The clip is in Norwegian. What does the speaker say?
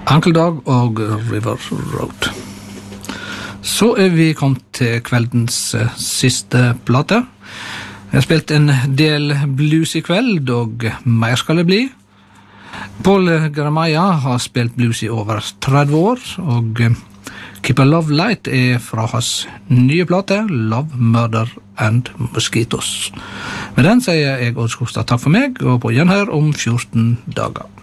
Uncle Dog og River Road. Så vi kommet til kveldens siste plate. Jeg har spilt en del blues I kveld, og mer skal det bli. Paul Garamaia har spilt blues I over 30 år, og Keep a Love Light fra hans nye plate, Love, Murder and Mosquitoes. Med den sier jeg Odd Skogstad takk for meg, og på gjenhør om 14 dager.